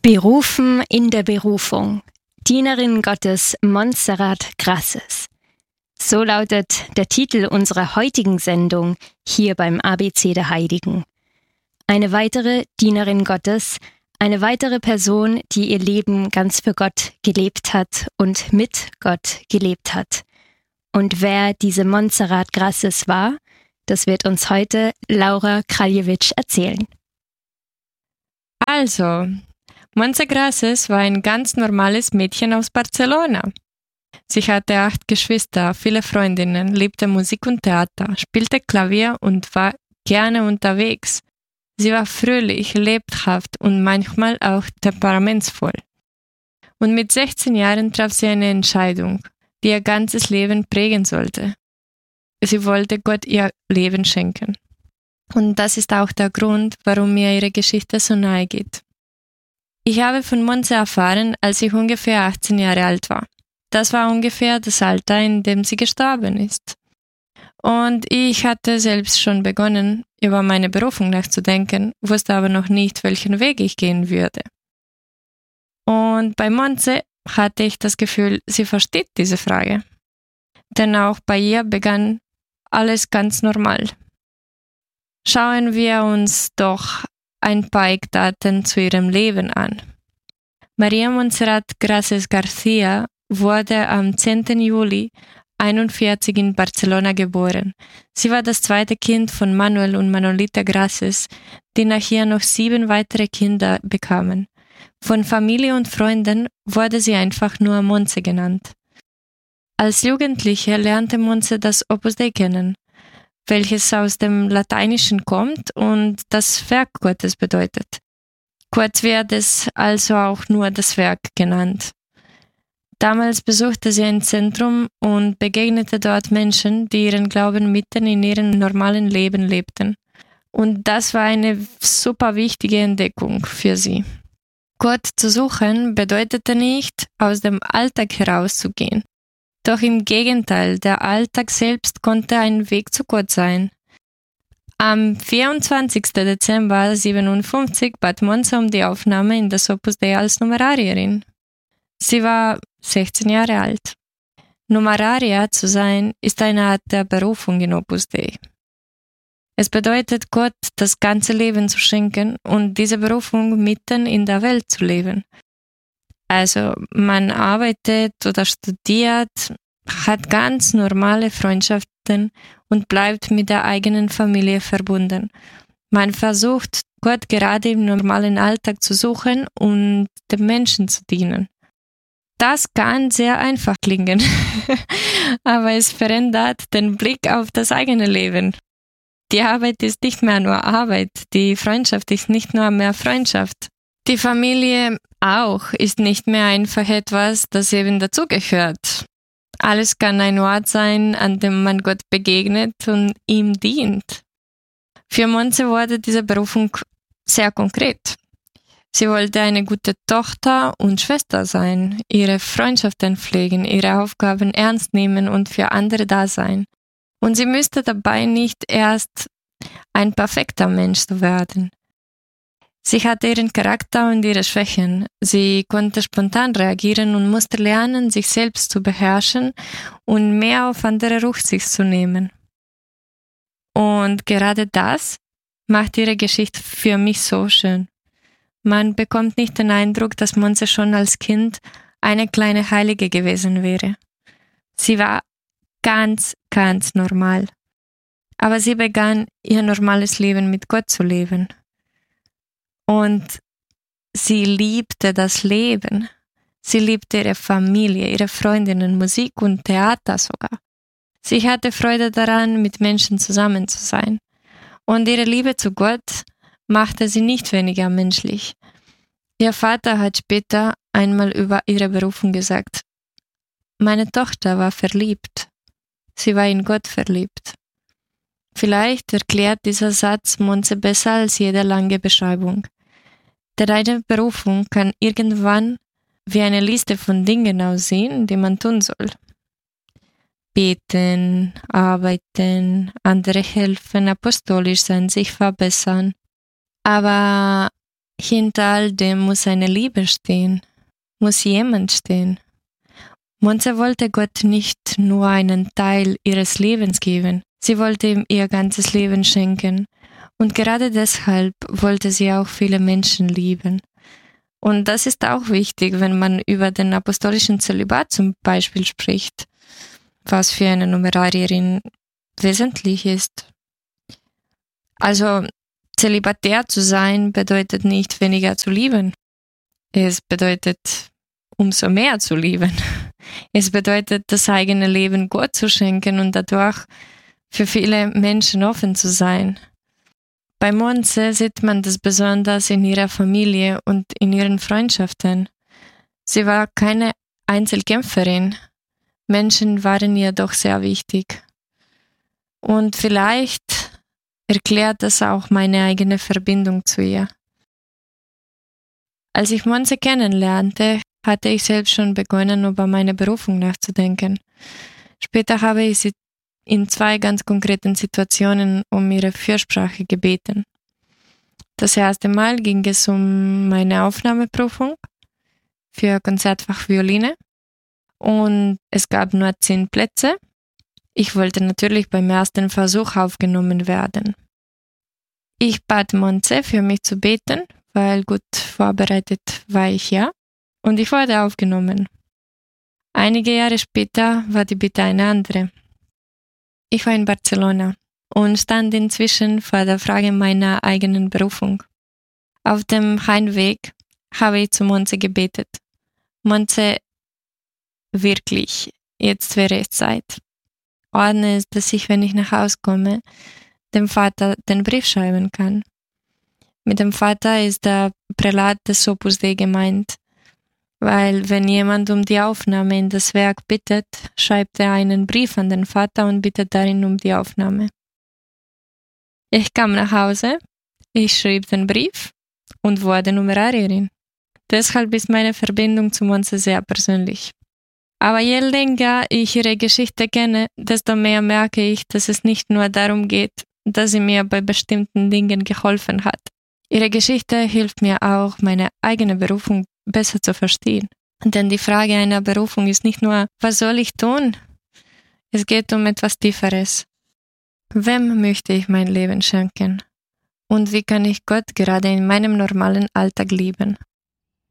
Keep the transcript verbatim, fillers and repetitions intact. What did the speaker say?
Wir rufen in der Berufung, Dienerin Gottes Montserrat Grasses. So lautet der Titel unserer heutigen Sendung hier beim A B C der Heiligen. Eine weitere Dienerin Gottes, eine weitere Person, die ihr Leben ganz für Gott gelebt hat und mit Gott gelebt hat. Und wer diese Montserrat Grasses war, das wird uns heute Laura Kraljewitsch erzählen. Also, Montse Grasses war ein ganz normales Mädchen aus Barcelona. Sie hatte acht Geschwister, viele Freundinnen, liebte Musik und Theater, spielte Klavier und war gerne unterwegs. Sie war fröhlich, lebhaft und manchmal auch temperamentsvoll. Und mit sechzehn Jahren traf sie eine Entscheidung, die ihr ganzes Leben prägen sollte. Sie wollte Gott ihr Leben schenken. Und das ist auch der Grund, warum mir ihre Geschichte so nahe geht. Ich habe von Montse erfahren, als ich ungefähr achtzehn Jahre alt war. Das war ungefähr das Alter, in dem sie gestorben ist. Und ich hatte selbst schon begonnen, über meine Berufung nachzudenken, wusste aber noch nicht, welchen Weg ich gehen würde. Und bei Montse hatte ich das Gefühl, sie versteht diese Frage. Denn auch bei ihr begann alles ganz normal. Schauen wir uns doch ein paar Eckdaten zu ihrem Leben an. Maria Montserrat Grasses García wurde am zehnten Juli einundvierzig in Barcelona geboren. Sie war das zweite Kind von Manuel und Manolita Grasses, die nach ihr noch sieben weitere Kinder bekamen. Von Familie und Freunden wurde sie einfach nur Montse genannt. Als Jugendliche lernte Montse das Opus Dei kennen, welches aus dem Lateinischen kommt und das Werk Gottes bedeutet. Kurz wird es also auch nur das Werk genannt. Damals besuchte sie ein Zentrum und begegnete dort Menschen, die ihren Glauben mitten in ihrem normalen Leben lebten. Und das war eine super wichtige Entdeckung für sie. Gott zu suchen bedeutete nicht, aus dem Alltag herauszugehen. Doch im Gegenteil, der Alltag selbst konnte ein Weg zu Gott sein. Am vierundzwanzigsten Dezember siebenundfünfzig bat Montse um die Aufnahme in das Opus Dei als Numerarierin. Sie war sechzehn Jahre alt. Numeraria zu sein, ist eine Art der Berufung in Opus Dei. Es bedeutet, Gott das ganze Leben zu schenken und diese Berufung mitten in der Welt zu leben. Also man arbeitet oder studiert, hat ganz normale Freundschaften und bleibt mit der eigenen Familie verbunden. Man versucht, Gott gerade im normalen Alltag zu suchen und den Menschen zu dienen. Das kann sehr einfach klingen, aber es verändert den Blick auf das eigene Leben. Die Arbeit ist nicht mehr nur Arbeit, die Freundschaft ist nicht nur mehr Freundschaft. Die Familie auch ist nicht mehr einfach etwas, das eben dazugehört. Alles kann ein Ort sein, an dem man Gott begegnet und ihm dient. Für Montse wurde diese Berufung sehr konkret. Sie wollte eine gute Tochter und Schwester sein, ihre Freundschaften pflegen, ihre Aufgaben ernst nehmen und für andere da sein. Und sie müsste dabei nicht erst ein perfekter Mensch zu werden. Sie hatte ihren Charakter und ihre Schwächen. Sie konnte spontan reagieren und musste lernen, sich selbst zu beherrschen und mehr auf andere Rücksicht zu nehmen. Und gerade das macht ihre Geschichte für mich so schön. Man bekommt nicht den Eindruck, dass Montse schon als Kind eine kleine Heilige gewesen wäre. Sie war ganz, ganz normal. Aber sie begann, ihr normales Leben mit Gott zu leben. Und sie liebte das Leben. Sie liebte ihre Familie, ihre Freundinnen, Musik und Theater sogar. Sie hatte Freude daran, mit Menschen zusammen zu sein. Und ihre Liebe zu Gott machte sie nicht weniger menschlich. Ihr Vater hat später einmal über ihre Berufung gesagt: Meine Tochter war verliebt. Sie war in Gott verliebt. Vielleicht erklärt dieser Satz Montse besser als jede lange Beschreibung. Denn eine Berufung kann irgendwann wie eine Liste von Dingen aussehen, die man tun soll. Beten, arbeiten, andere helfen, apostolisch sein, sich verbessern. Aber hinter all dem muss eine Liebe stehen, muss jemand stehen. Monse wollte Gott nicht nur einen Teil ihres Lebens geben, sie wollte ihm ihr ganzes Leben schenken. Und gerade deshalb wollte sie auch viele Menschen lieben. Und das ist auch wichtig, wenn man über den apostolischen Zölibat zum Beispiel spricht, was für eine Numerarierin wesentlich ist. Also zölibatär zu sein bedeutet nicht weniger zu lieben. Es bedeutet umso mehr zu lieben. Es bedeutet, das eigene Leben Gott zu schenken und dadurch für viele Menschen offen zu sein. Bei Monse sieht man das besonders in ihrer Familie und in ihren Freundschaften. Sie war keine Einzelkämpferin. Menschen waren ihr doch sehr wichtig. Und vielleicht erklärt das auch meine eigene Verbindung zu ihr. Als ich Monse kennenlernte, hatte ich selbst schon begonnen, über meine Berufung nachzudenken. Später habe ich sie in zwei ganz konkreten Situationen um ihre Fürsprache gebeten. Das erste Mal ging es um meine Aufnahmeprüfung für Konzertfach Violine und es gab nur zehn Plätze. Ich wollte natürlich beim ersten Versuch aufgenommen werden. Ich bat Monse, für mich zu beten, weil gut vorbereitet war ich ja, und ich wurde aufgenommen. Einige Jahre später war die Bitte eine andere. Ich war in Barcelona und stand inzwischen vor der Frage meiner eigenen Berufung. Auf dem Heimweg habe ich zu Monse gebetet. Monse, wirklich, jetzt wäre es Zeit. Ordne es, dass ich, wenn ich nach Hause komme, dem Vater den Brief schreiben kann. Mit dem Vater ist der Prälat des Opus Dei gemeint, weil wenn jemand um die Aufnahme in das Werk bittet, schreibt er einen Brief an den Vater und bittet darin um die Aufnahme. Ich kam nach Hause, ich schrieb den Brief und wurde Numerarierin. Deshalb ist meine Verbindung zu Monse sehr persönlich. Aber je länger ich ihre Geschichte kenne, desto mehr merke ich, dass es nicht nur darum geht, dass sie mir bei bestimmten Dingen geholfen hat. Ihre Geschichte hilft mir auch, meine eigene Berufung besser zu verstehen. Denn die Frage einer Berufung ist nicht nur, was soll ich tun? Es geht um etwas Tieferes. Wem möchte ich mein Leben schenken? Und wie kann ich Gott gerade in meinem normalen Alltag lieben?